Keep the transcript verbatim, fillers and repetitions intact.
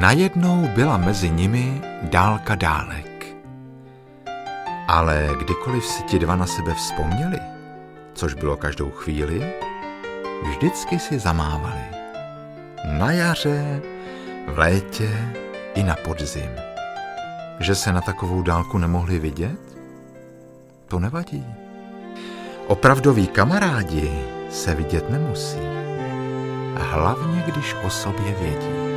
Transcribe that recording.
najednou byla mezi nimi dálka dálek. Ale kdykoliv si ti dva na sebe vzpomněli, což bylo každou chvíli, vždycky si zamávali. Na jaře, v létě i na podzim. Že se na takovou dálku nemohli vidět? To nevadí. Opravdoví kamarádi se vidět nemusí. Hlavně, když o sobě vědí.